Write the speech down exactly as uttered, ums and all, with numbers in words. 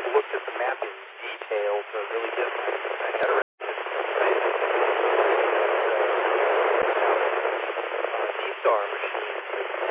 looked at the map in detail to really get my, my head around it. Uh, D-STAR